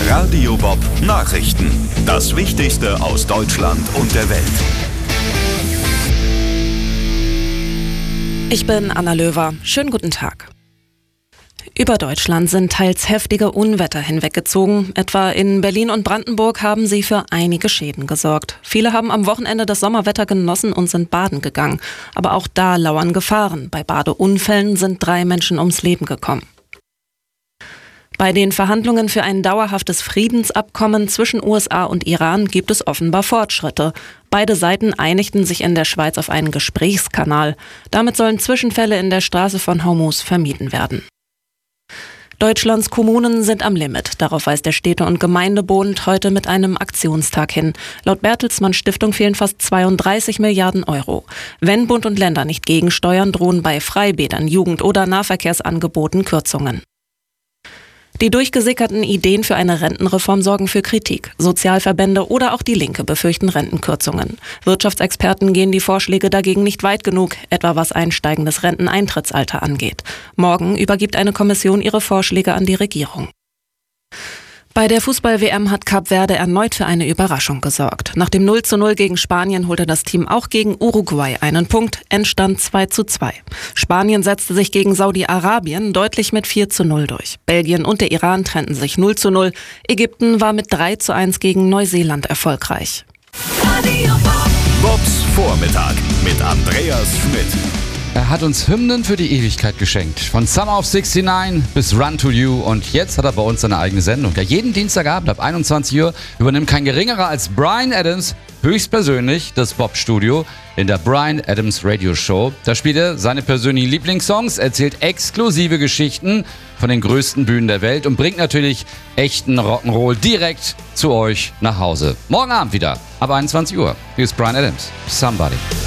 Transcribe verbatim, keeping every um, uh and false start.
Radio Bob Nachrichten. Das Wichtigste aus Deutschland und der Welt. Ich bin Anna Löwer. Schönen guten Tag. Über Deutschland sind teils heftige Unwetter hinweggezogen. Etwa in Berlin und Brandenburg haben sie für einige Schäden gesorgt. Viele haben am Wochenende das Sommerwetter genossen und sind baden gegangen. Aber auch da lauern Gefahren. Bei Badeunfällen sind drei Menschen ums Leben gekommen. Bei den Verhandlungen für ein dauerhaftes Friedensabkommen zwischen U S A und Iran gibt es offenbar Fortschritte. Beide Seiten einigten sich in der Schweiz auf einen Gesprächskanal. Damit sollen Zwischenfälle in der Straße von Hormuz vermieden werden. Deutschlands Kommunen sind am Limit. Darauf weist der Städte- und Gemeindebund heute mit einem Aktionstag hin. Laut Bertelsmann Stiftung fehlen fast zweiunddreißig Milliarden Euro. Wenn Bund und Länder nicht gegensteuern, drohen bei Freibädern, Jugend- oder Nahverkehrsangeboten Kürzungen. Die durchgesickerten Ideen für eine Rentenreform sorgen für Kritik. Sozialverbände oder auch die Linke befürchten Rentenkürzungen. Wirtschaftsexperten gehen die Vorschläge dagegen nicht weit genug, etwa was ein steigendes Renteneintrittsalter angeht. Morgen übergibt eine Kommission ihre Vorschläge an die Regierung. Bei der Fußball-W M hat Kap Verde erneut für eine Überraschung gesorgt. Nach dem null zu null gegen Spanien holte das Team auch gegen Uruguay einen Punkt, Endstand zwei zu zwei. Spanien setzte sich gegen Saudi-Arabien deutlich mit vier zu null durch. Belgien und der Iran trennten sich null zu null. Ägypten war mit drei zu eins gegen Neuseeland erfolgreich. Bobs Vormittag mit Andreas Schmidt. Er hat uns Hymnen für die Ewigkeit geschenkt. Von Summer of sixty-nine bis Run to You. Und jetzt hat er bei uns seine eigene Sendung. Ja, jeden Dienstagabend ab einundzwanzig Uhr übernimmt kein Geringerer als Bryan Adams höchstpersönlich das Bob-Studio in der Bryan Adams Radio Show. Da spielt er seine persönlichen Lieblingssongs, erzählt exklusive Geschichten von den größten Bühnen der Welt und bringt natürlich echten Rock'n'Roll direkt zu euch nach Hause. Morgen Abend wieder ab einundzwanzig Uhr. Hier ist Bryan Adams. Somebody.